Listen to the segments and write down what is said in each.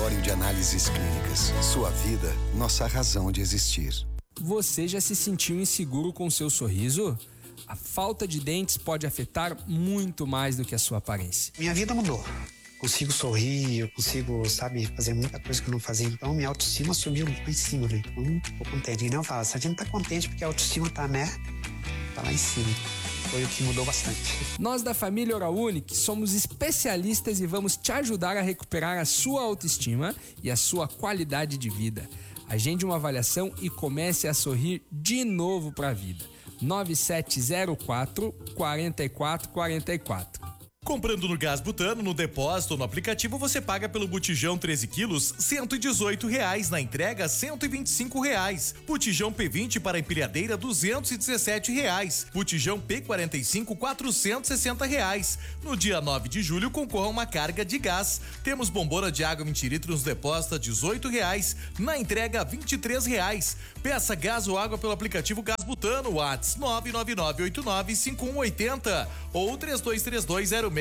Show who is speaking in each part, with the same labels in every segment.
Speaker 1: Laboratório de Análises Clínicas. Sua vida, nossa razão de existir.
Speaker 2: Você já se sentiu inseguro com seu sorriso? A falta de dentes pode afetar muito mais do que a sua aparência.
Speaker 3: Minha vida mudou. Consigo sorrir, eu consigo, fazer muita coisa que eu não fazia. Então, minha autoestima subiu lá em cima, né? Então, tô contente. E não fala, se a gente tá contente porque a autoestima tá lá em cima. Foi o que mudou bastante.
Speaker 2: Nós da família Oral Unique somos especialistas e vamos te ajudar a recuperar a sua autoestima e a sua qualidade de vida. Agende uma avaliação e comece a sorrir de novo para a vida. 9704 4444.
Speaker 4: Comprando no Gás Butano, no depósito ou no aplicativo, você paga pelo botijão 13 quilos, R$118. Na entrega, R$125. Botijão P20 para empilhadeira, R$217. Botijão P45, R$460. No dia 9 de julho, concorra a uma carga de gás. Temos bombona de água 20 litros no depósito a R$18. Na entrega, R$23. Peça gás ou água pelo aplicativo Gás Butano, WhatsApp 999895180 ou 32320632.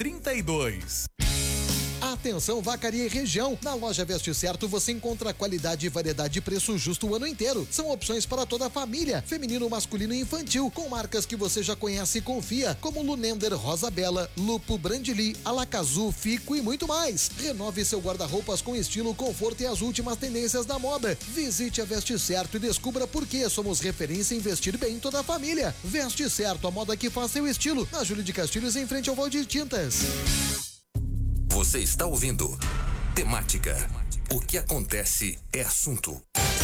Speaker 5: Atenção, Vacaria e região. Na loja Veste Certo você encontra qualidade, variedade e preço justo o ano inteiro. São opções para toda a família, feminino, masculino e infantil, com marcas que você já conhece e confia, como Lunender, Rosa Bela, Lupo, Brandili, Alacazu, Fico e muito mais. Renove seu guarda-roupas com estilo, conforto e as últimas tendências da moda. Visite a Veste Certo e descubra por que somos referência em vestir bem toda a família. Veste Certo, a moda que faz seu estilo. Na Júlio de Castilhos, em frente ao Valdir Tintas.
Speaker 6: Você está ouvindo Temática. O que acontece é assunto.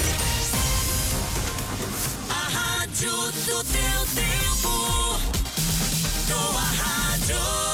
Speaker 7: A rádio do teu tempo. Tua rádio.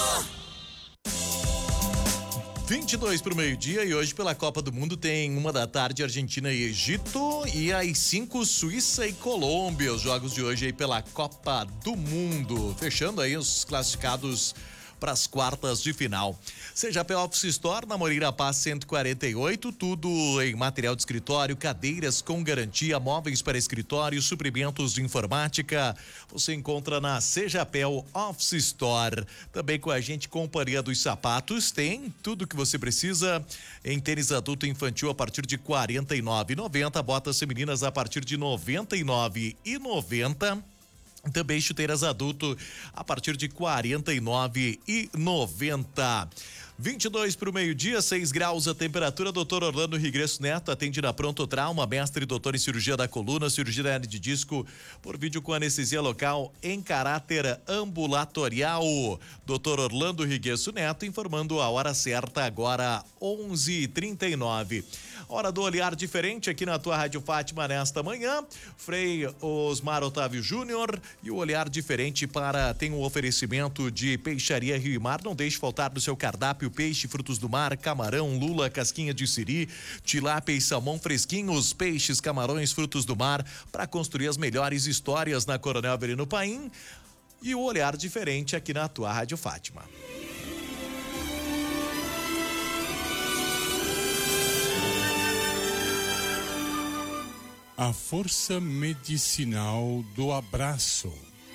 Speaker 4: 22 para o meio-dia e hoje pela Copa do Mundo tem 1h Argentina e Egito e às 5 Suíça e Colômbia. Os jogos de hoje aí pela Copa do Mundo. Fechando aí os classificados para as quartas de final. CJP Office Store, na Moreira Paz 148, tudo em material de escritório, cadeiras com garantia, móveis para escritório, suprimentos de informática. Você encontra na CJPEL Office Store. Também com a gente, Companhia dos Sapatos, tem tudo que você precisa em tênis adulto e infantil a partir de R$ 49,90, botas femininas a partir de R$ 99,90. Também chuteiras adulto a partir de R$ 49,90. 22 para o meio-dia, 6 graus a temperatura. Dr. Orlando Rigresso Neto atende na Pronto Trauma, mestre e doutor em cirurgia da coluna, cirurgia da hernia de disco, por vídeo com anestesia local em caráter ambulatorial. Dr. Orlando Rigresso Neto informando a hora certa agora, 11h39. Hora do olhar diferente aqui na tua Rádio Fátima nesta manhã. Frei Osmar Otávio Júnior e o olhar diferente tem um oferecimento de Peixaria Rio e Mar. Não deixe faltar no seu cardápio peixe, frutos do mar, camarão, lula, casquinha de siri, tilápia e salmão fresquinhos, peixes, camarões, frutos do mar, para construir as melhores histórias na Coronel Avelino Paim. E o olhar diferente aqui na tua Rádio Fátima.
Speaker 8: A força medicinal do abraço.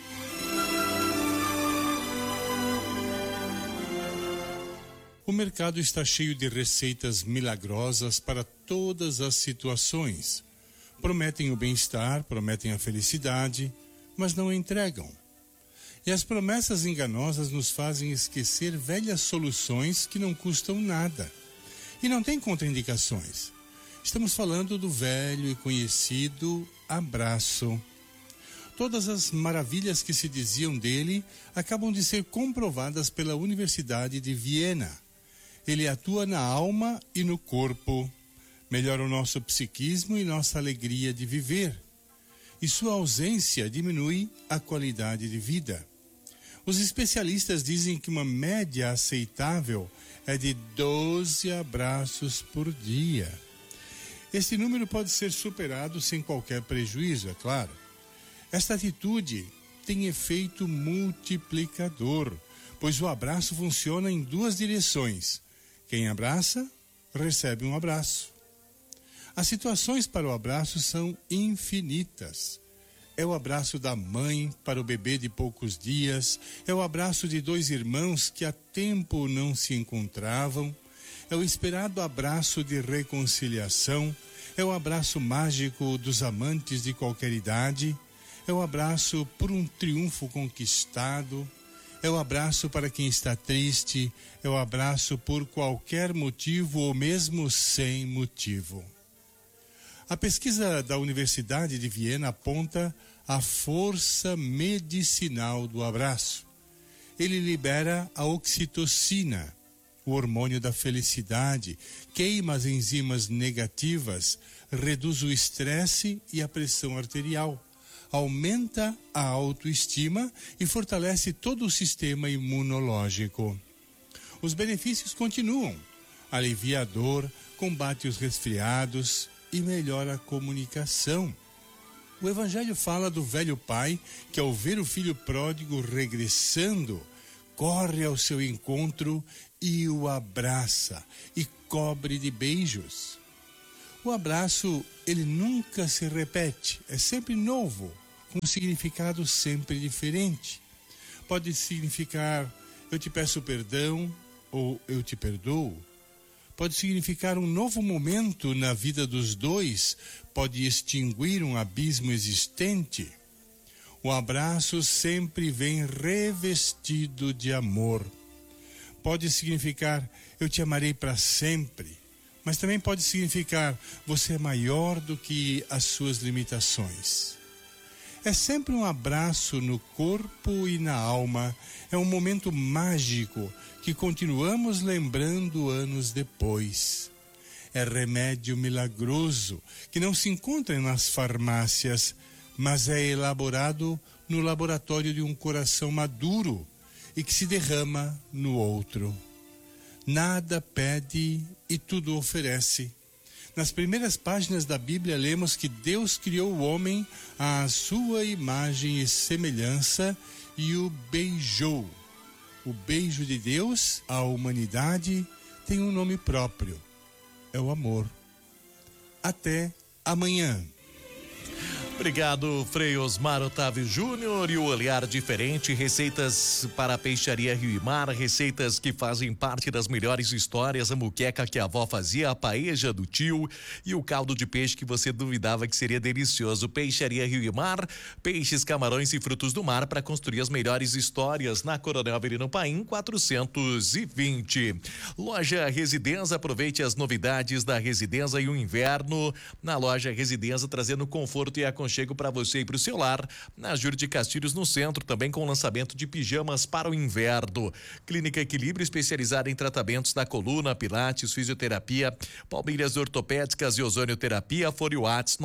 Speaker 8: O mercado está cheio de receitas milagrosas para todas as situações. Prometem o bem-estar, prometem a felicidade, mas não entregam. E as promessas enganosas nos fazem esquecer velhas soluções que não custam nada. E não tem contraindicações. Estamos falando do velho e conhecido abraço. Todas as maravilhas que se diziam dele acabam de ser comprovadas pela Universidade de Viena. Ele atua na alma e no corpo, melhora o nosso psiquismo e nossa alegria de viver. E sua ausência diminui a qualidade de vida. Os especialistas dizem que uma média aceitável é de 12 abraços por dia. Este número pode ser superado sem qualquer prejuízo, é claro. Esta atitude tem efeito multiplicador, pois o abraço funciona em duas direções. Quem abraça, recebe um abraço. As situações para o abraço são infinitas. É o abraço da mãe para o bebê de poucos dias, é o abraço de dois irmãos que há tempo não se encontravam, É o esperado abraço de reconciliação, é o abraço mágico dos amantes de qualquer idade, é o abraço por um triunfo conquistado, é o abraço para quem está triste, é o abraço por qualquer motivo ou mesmo sem motivo. A pesquisa da Universidade de Viena aponta a força medicinal do abraço. Ele libera a oxitocina, o hormônio da felicidade, queima as enzimas negativas, reduz o estresse e a pressão arterial, aumenta a autoestima e fortalece todo o sistema imunológico. Os benefícios continuam. Alivia a dor, combate os resfriados e melhora a comunicação. O Evangelho fala do velho pai que, ao ver o filho pródigo regressando, corre ao seu encontro e o abraça e cobre de beijos. O abraço, ele nunca se repete, é sempre novo, com um significado sempre diferente. Pode significar eu te peço perdão ou eu te perdoo. Pode significar um novo momento na vida dos dois, pode extinguir um abismo existente. O abraço sempre vem revestido de amor. Pode significar eu te amarei para sempre, mas também pode significar você é maior do que as suas limitações. É sempre um abraço no corpo e na alma, é um momento mágico que continuamos lembrando anos depois. É remédio milagroso que não se encontra nas farmácias, mas é elaborado no laboratório de um coração maduro e que se derrama no outro. Nada pede e tudo oferece. Nas primeiras páginas da Bíblia lemos que Deus criou o homem à sua imagem e semelhança e o beijou. O beijo de Deus à humanidade tem um nome próprio. É o amor. Até amanhã.
Speaker 4: Obrigado, Frei Osmar Otávio Júnior, e o olhar diferente, receitas para a peixaria Rio e Mar, receitas que fazem parte das melhores histórias, a muqueca que a avó fazia, a paeja do tio e o caldo de peixe que você duvidava que seria delicioso. Peixaria Rio e Mar, peixes, camarões e frutos do mar para construir as melhores histórias na Coronel Avelino Paim 420. Loja Residência, aproveite as novidades da Residência e o inverno na loja Residência, trazendo conforto e aconchego para você e para o seu lar, na Júlio de Castilhos, no centro, também com o lançamento de pijamas para o inverno. Clínica Equilíbrio, especializada em tratamentos da coluna, pilates, fisioterapia, palmilhas ortopédicas e ozonioterapia. Fone Whats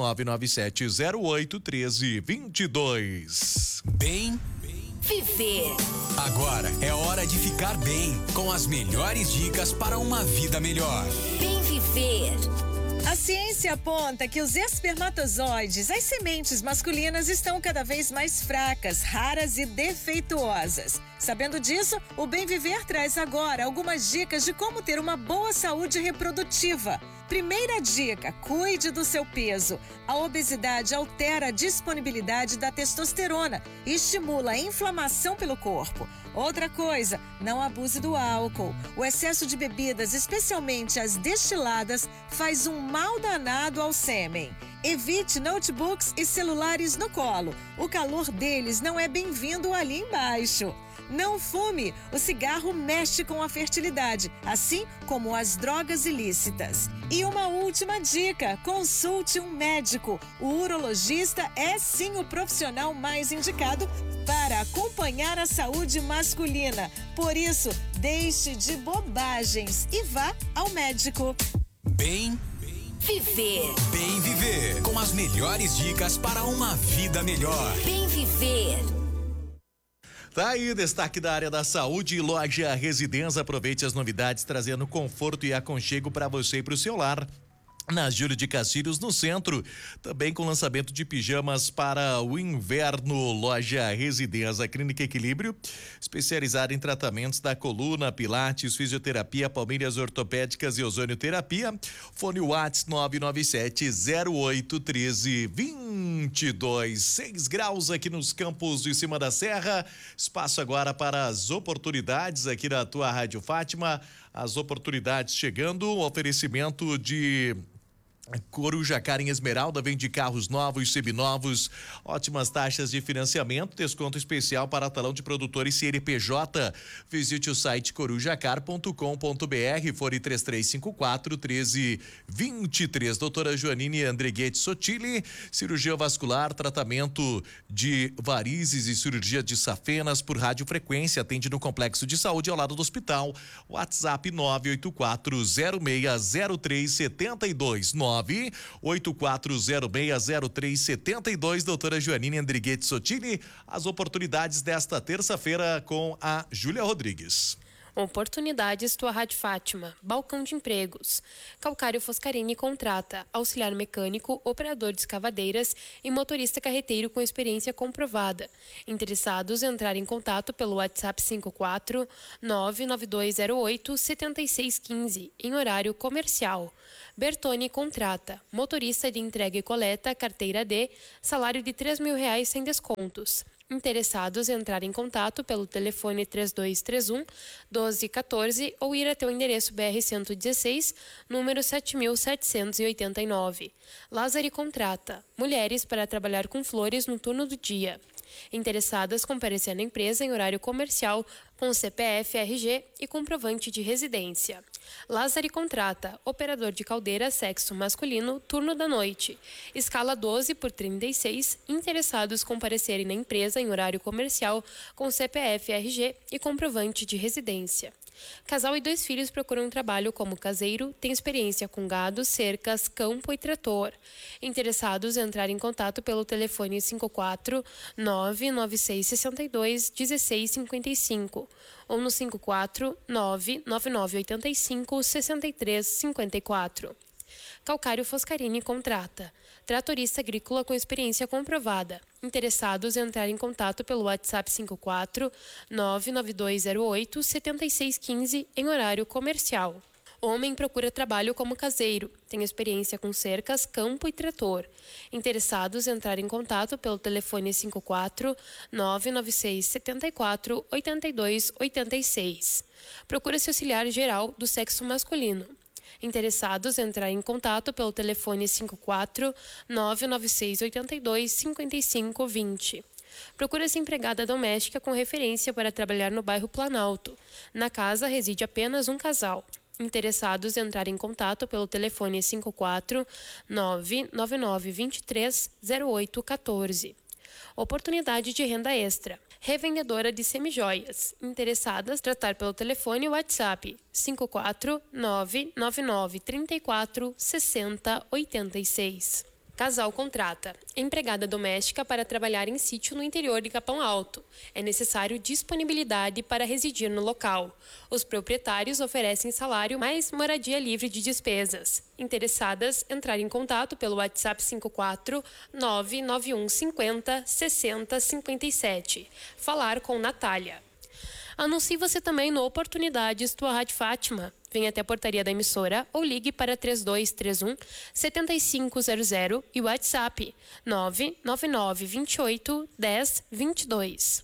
Speaker 4: 997081322.
Speaker 9: Bem
Speaker 7: Viver.
Speaker 9: Agora é hora de ficar bem, com as melhores dicas para uma vida melhor.
Speaker 7: Bem viver.
Speaker 10: A ciência aponta que os espermatozoides, as sementes masculinas, estão cada vez mais fracas, raras e defeituosas. Sabendo disso, o Bem Viver traz agora algumas dicas de como ter uma boa saúde reprodutiva. Primeira dica: cuide do seu peso. A obesidade altera a disponibilidade da testosterona e estimula a inflamação pelo corpo. Outra coisa, não abuse do álcool. O excesso de bebidas, especialmente as destiladas, faz um mal danado ao sêmen. Evite notebooks e celulares no colo. O calor deles não é bem-vindo ali embaixo. Não fume, o cigarro mexe com a fertilidade, assim como as drogas ilícitas. E uma última dica: consulte um médico. O urologista é sim o profissional mais indicado para acompanhar a saúde masculina. Por isso, deixe de bobagens e vá ao médico.
Speaker 9: Bem
Speaker 7: Viver.
Speaker 9: Bem Viver, com as melhores dicas para uma vida melhor.
Speaker 7: Bem viver.
Speaker 4: Tá aí, destaque da área da saúde, Loja Residência. Aproveite as novidades, trazendo conforto e aconchego para você e para o seu lar. Na Júlio de Castilhos, no centro, também com lançamento de pijamas para o inverno. Loja Residência, Clínica Equilíbrio, especializada em tratamentos da coluna, pilates, fisioterapia, palmilhas ortopédicas e ozonioterapia. Fone Whats 997081320. 22, 6 graus aqui nos campos de cima da serra. Espaço agora para as oportunidades aqui da tua Rádio Fátima. As oportunidades chegando, oferecimento de Coruja Car em Esmeralda, vende carros novos, seminovos, ótimas taxas de financiamento, desconto especial para talão de produtores CNPJ. Visite o site corujacar.com.br, fone 3354-1323. Doutora Joanine Andrighetti Sotile, cirurgia vascular, tratamento de varizes e cirurgia de safenas por radiofrequência, atende no Complexo de Saúde ao lado do hospital. WhatsApp 984060372, 984060372. Doutora Joanine Andrighetti Sotile, as oportunidades desta terça-feira com a Júlia Rodrigues.
Speaker 11: Oportunidades tua Rádio Fátima, balcão de empregos. Calcário Foscarini contrata auxiliar mecânico, operador de escavadeiras e motorista carreteiro com experiência comprovada. Interessados entrar em contato pelo WhatsApp 54 99208 7615 em horário comercial. Bertone contrata motorista de entrega e coleta, carteira D, salário de R$3.000 sem descontos. Interessados entrar em contato pelo telefone 3231-1214 ou ir até o endereço BR-116, número 7789. Lázari contrata mulheres para trabalhar com flores no turno do dia. Interessadas comparecer na empresa em horário comercial com CPF, RG e comprovante de residência. Lázari contrata operador de caldeira sexo masculino, turno da noite. Escala 12/36. Interessados comparecerem na empresa em horário comercial com CPF, RG e comprovante de residência. Casal e 2 filhos procuram trabalho como caseiro, tem experiência com gado, cercas, campo e trator. Interessados entrar em contato pelo telefone 54 99662 1655 ou no 54 99985 6354. Calcário Foscarini contrata tratorista agrícola com experiência comprovada. Interessados entrar em contato pelo WhatsApp 54 99208 7615 em horário comercial. Homem procura trabalho como caseiro, tem experiência com cercas, campo e trator. Interessados entrar em contato pelo telefone 54 996 74 82 86. Procura-se auxiliar geral do sexo masculino. Interessados entrar em contato pelo telefone 54 996 82 55 20. Procura-se empregada doméstica com referência para trabalhar no bairro Planalto. Na casa reside apenas um casal. Interessados entrar em contato pelo telefone 54 999 23 08 14. Oportunidade de renda extra. Revendedora de semijoias. Interessadas tratar pelo telefone WhatsApp 54 999 34 60 86. Casal contrata empregada doméstica para trabalhar em sítio no interior de Capão Alto. É necessário disponibilidade para residir no local. Os proprietários oferecem salário mais moradia livre de despesas. Interessadas entrar em contato pelo WhatsApp 54 991 50 60 57. Falar com Natália. Anuncie você também no Oportunidades tua Rádio Fátima. Venha até a portaria da emissora ou ligue para 3231 7500 e o WhatsApp 999 28 10 22.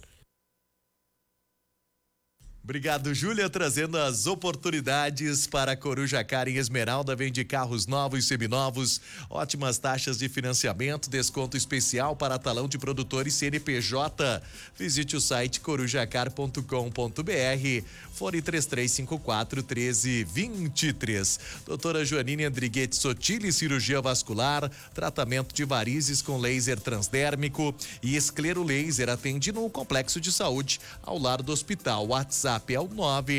Speaker 4: Obrigado, Júlia, trazendo as oportunidades para a Coruja Car em Esmeralda. Vende carros novos, seminovos, ótimas taxas de financiamento, desconto especial para talão de produtores CNPJ. Visite o site corujacar.com.br, fone 3354-1323. Doutora Joanine Andrighetti Sotile, cirurgia vascular, tratamento de varizes com laser transdérmico e esclerolaser, atende no Complexo de Saúde ao lado do hospital. WhatsApp é o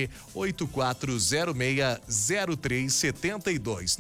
Speaker 4: 984060372,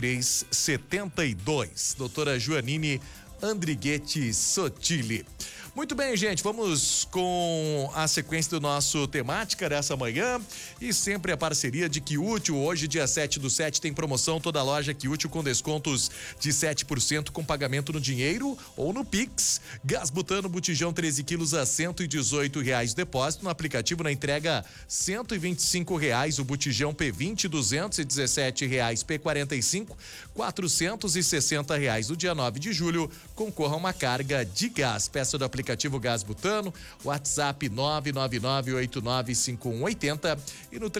Speaker 4: 984060372. Doutora Joanine Andrighetti Sotile. Muito bem, gente, vamos com a sequência do nosso temática dessa manhã e sempre a parceria de Quiútil. Hoje, dia 7/7, tem promoção toda a loja Quiútil com descontos de 7% com pagamento no dinheiro ou no Pix. Gás butano botijão 13 quilos a R$118 depósito no aplicativo, na entrega R$125. O botijão P20 R$217 P45 R$460. No dia 9 de julho, concorra a uma carga de gás. Peça do aplicativo Gás Butano, WhatsApp 999895180 e no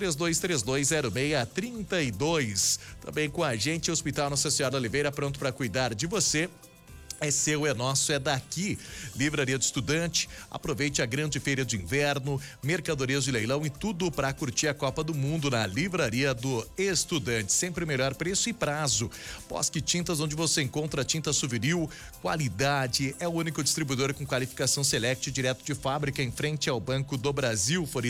Speaker 4: 32320632. Também com a gente, Hospital Nossa Senhora Oliveira, pronto para cuidar de você. É seu, é nosso, é daqui. Livraria do Estudante, aproveite a grande feira de inverno, mercadorias de leilão e tudo para curtir a Copa do Mundo na Livraria do Estudante. Sempre melhor preço e prazo. Bosque Tintas, onde você encontra tinta Souvenir, qualidade, é o único distribuidor com qualificação Select direto de fábrica em frente ao Banco do Brasil. Fone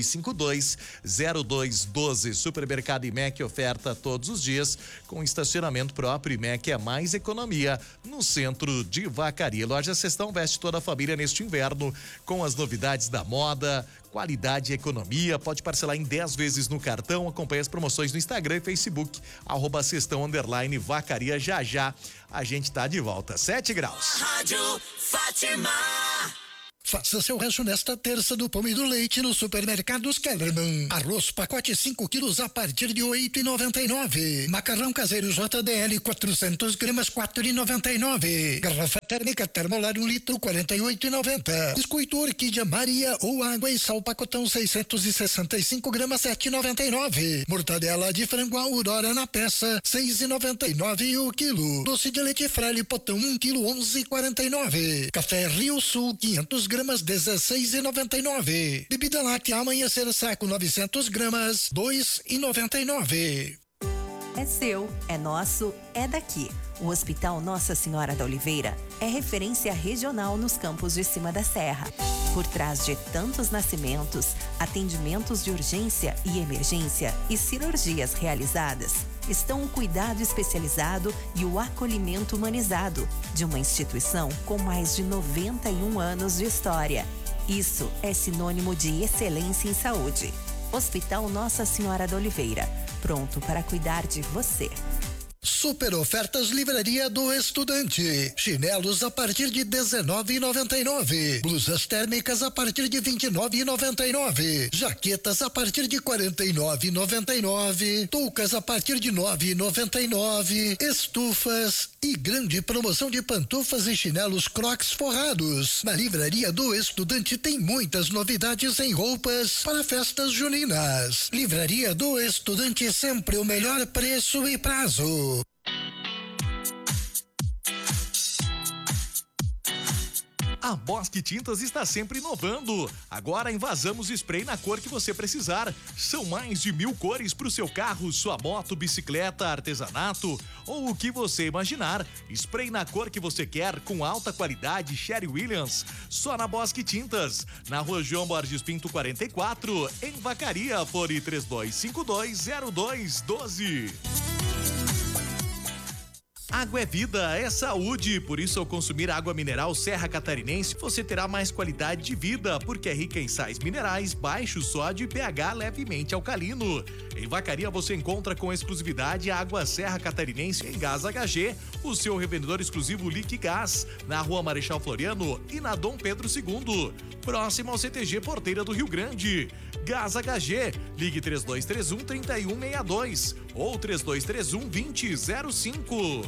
Speaker 4: 3252-0212. Supermercado IMEC oferta todos os dias com estacionamento próprio. IMEC é mais economia no centro de Vacaria. Loja Sextão veste toda a família neste inverno com as novidades da moda, qualidade e economia. Pode parcelar em 10 vezes no cartão. Acompanhe as promoções no Instagram e Facebook, @Sextão_Vacaria. Já a gente tá de volta. 7 graus.
Speaker 12: Rádio Fátima.
Speaker 13: Faça seu rancho nesta terça do pão e do leite no Supermercados Kellerman. Arroz pacote 5 quilos a partir de R$8,99. Macarrão caseiro JDL 400 gramas R$4,99. Garrafa térmica Termolar 1 litro R$48,90. Biscoito Orquídea Maria ou água e sal pacotão 665 gramas R$7,99. Mortadela de frango Aurora na peça R$6,99 o quilo. Doce de leite Frale potão 1 quilo R$11,49. Café Rio Sul 500 gramas R$16,99. Bebida láctea Amanhecer saco 900 gramas R$2,99.
Speaker 14: É seu, é nosso, é daqui. O Hospital Nossa Senhora da Oliveira é referência regional nos campos de cima da serra. Por trás de tantos nascimentos, atendimentos de urgência e emergência e cirurgias realizadas, estão o cuidado especializado e o acolhimento humanizado de uma instituição com mais de 91 anos de história. Isso é sinônimo de excelência em saúde. Hospital Nossa Senhora da Oliveira, pronto para cuidar de você.
Speaker 13: Super ofertas Livraria do Estudante. Chinelos a partir de R$19,99. Blusas térmicas a partir de R$29,99. Jaquetas a partir de R$49,99. Toucas a partir de R$9,99. Estufas e grande promoção de pantufas e chinelos Crocs forrados. Na Livraria do Estudante tem muitas novidades em roupas para festas juninas. Livraria do Estudante, sempre o melhor preço e prazo.
Speaker 4: A Bosque Tintas está sempre inovando. Agora envasamos spray na cor que você precisar. São mais de 1000 cores para o seu carro, sua moto, bicicleta, artesanato ou o que você imaginar. Spray na cor que você quer, com alta qualidade, Sherry Williams. Só na Bosque Tintas. Na Rua João Borges Pinto 44, em Vacaria, fone 3252-0212. Água é vida, é saúde, por isso ao consumir água mineral Serra Catarinense, você terá mais qualidade de vida, porque é rica em sais minerais, baixo sódio e pH levemente alcalino. Em Vacaria você encontra com exclusividade a água Serra Catarinense em Gás HG, o seu revendedor exclusivo Liquigás, na Rua Marechal Floriano e na Dom Pedro II, próximo ao CTG Porteira do Rio Grande. Gás HG, ligue 3231-3162 ou 3231-2005.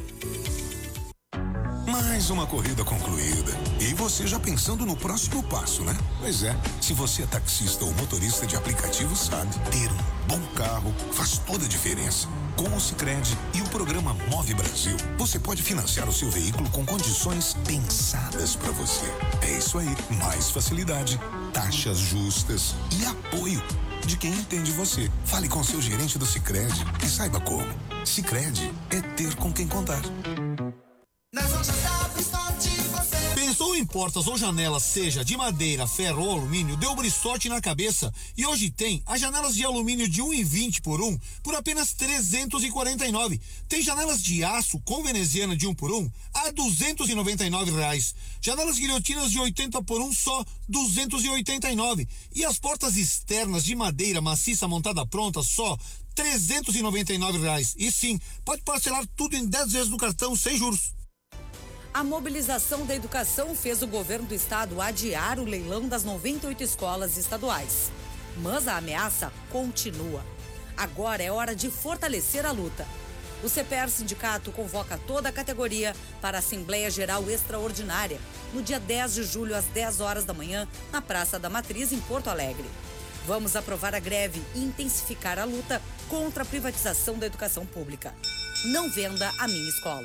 Speaker 15: Mais uma corrida concluída. E você já pensando no próximo passo, né? Pois é, se você é taxista ou motorista de aplicativo, sabe, ter um bom carro faz toda a diferença. Com o Sicredi e o programa Move Brasil, você pode financiar o seu veículo com condições pensadas para você. É isso aí, mais facilidade, taxas justas e apoio de quem entende você. Fale com seu gerente do Sicredi e saiba como. Sicredi é ter com quem contar.
Speaker 12: Nas lojas da Bristol você
Speaker 16: Gastou em portas ou janelas, seja de madeira, ferro ou alumínio, deu brisote na cabeça. E hoje tem as janelas de alumínio de 1,20 por 1 por apenas 349. Tem janelas de aço com veneziana de 1 por 1 a R$299. Janelas guilhotinas de 80 por 1 só 289. E as portas externas de madeira maciça montada pronta só R$399. E sim, pode parcelar tudo em 10 vezes no cartão sem juros.
Speaker 17: A mobilização da educação fez o governo do estado adiar o leilão das 98 escolas estaduais. Mas a ameaça continua. Agora é hora de fortalecer a luta. O CPR Sindicato convoca toda a categoria para a Assembleia Geral Extraordinária, no dia 10 de julho, às 10 horas da manhã, na Praça da Matriz, em Porto Alegre. Vamos aprovar a greve e intensificar a luta contra a privatização da educação pública. Não venda a minha escola.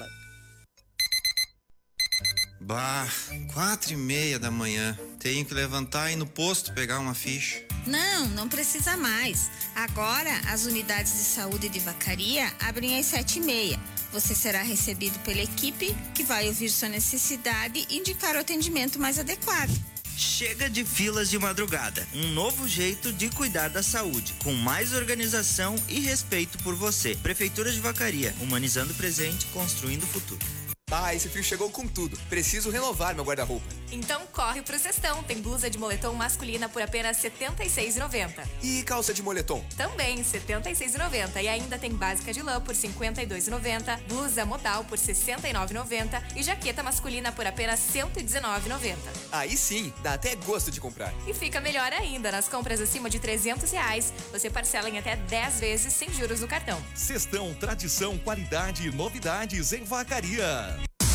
Speaker 18: Bah, 4:30 da manhã. Tenho que levantar e ir no posto pegar uma ficha.
Speaker 19: Não precisa mais. Agora, as unidades de saúde de Vacaria abrem às 7:30. Você será recebido pela equipe que vai ouvir sua necessidade e indicar o atendimento mais adequado.
Speaker 20: Chega de filas de madrugada. Um novo jeito de cuidar da saúde, com mais organização e respeito por você. Prefeitura de Vacaria, humanizando o presente, construindo o futuro.
Speaker 21: Esse frio chegou com tudo. Preciso renovar meu guarda-roupa.
Speaker 22: Então corre pro Cestão. Tem blusa de moletom masculina por apenas R$ 76,90.
Speaker 21: E calça de moletom?
Speaker 22: Também R$ 76,90. E ainda tem básica de lã por R$ 52,90, blusa modal por R$ 69,90 e jaqueta masculina por apenas R$ 119,90.
Speaker 21: Aí sim, dá até gosto de comprar.
Speaker 22: E fica melhor ainda, nas compras acima de R$ 300, você parcela em até 10 vezes sem juros no cartão.
Speaker 4: Cestão, tradição, qualidade e novidades em Vacaria.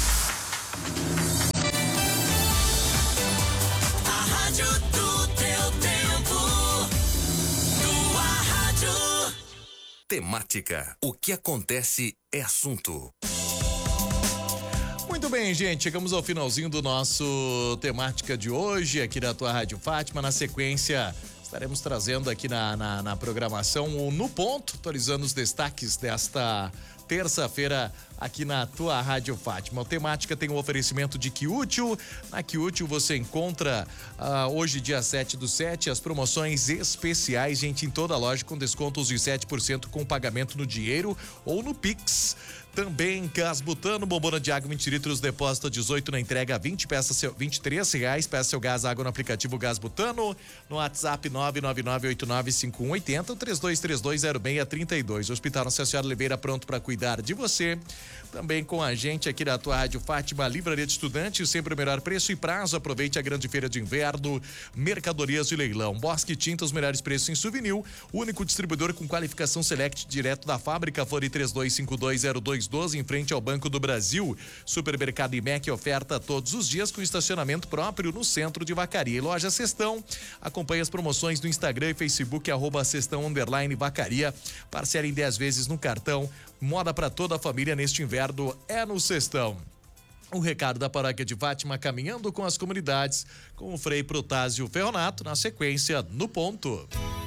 Speaker 12: A rádio do teu tempo. Tua rádio.
Speaker 6: Temática. O que acontece é assunto.
Speaker 4: Muito bem, gente, chegamos ao finalzinho do nosso Temática de hoje, aqui da tua Rádio Fátima. Na sequência, estaremos trazendo aqui na programação o No Ponto, atualizando os destaques desta terça-feira aqui na tua Rádio Fátima. A Temática tem um oferecimento de Quiútil. Na Quiútil você encontra hoje, dia 7/7, as promoções especiais, gente, em toda a loja, com descontos de 7% com pagamento no dinheiro ou no Pix. Também Gás Butano, bombona de água 20 litros, depósito 18 na entrega 20, peça seu R$23, peça seu gás água no aplicativo Gás Butano, no WhatsApp 999895180, 32320632. Hospital Nossa Senhora Oliveira, pronto para cuidar de você. Também com a gente aqui da tua Rádio Fátima, Livraria de Estudantes, sempre o melhor preço e prazo. Aproveite a grande feira de inverno, mercadorias de leilão. Bosque Tinta, os melhores preços em souvenir, único distribuidor com qualificação Select direto da fábrica. Fone 32520212, em frente ao Banco do Brasil. Supermercado IMEC, oferta todos os dias com estacionamento próprio no centro de Vacaria. E Loja Cestão, acompanhe as promoções no Instagram e Facebook, @Cestão_Vacaria. Parcela em 10 vezes no cartão. Moda para toda a família neste inverno é no Cestão. O recado da Paróquia de Fátima, caminhando com as comunidades, com o Frei Protásio Ferronato, na sequência, No Ponto.